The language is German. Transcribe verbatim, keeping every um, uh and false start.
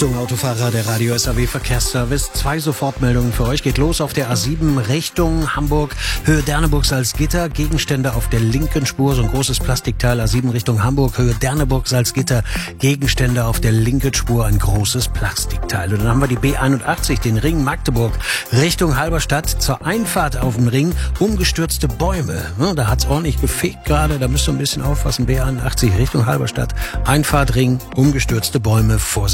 Achtung Autofahrer, der Radio S A W Verkehrsservice. Zwei Sofortmeldungen für euch. Geht los auf der A sieben Richtung Hamburg, Höhe Derneburg-Salzgitter. Gegenstände auf der linken Spur, so ein großes Plastikteil. A sieben Richtung Hamburg, Höhe Derneburg-Salzgitter. Gegenstände auf der linken Spur, ein großes Plastikteil. Und dann haben wir die B einundachtzig, den Ring Magdeburg, Richtung Halberstadt. Zur Einfahrt auf dem Ring, umgestürzte Bäume. Ja, da hat's ordentlich gefegt gerade, da müsst ihr ein bisschen aufpassen. B einundachtzig Richtung Halberstadt, Einfahrt Ring, umgestürzte Bäume, Vorsicht.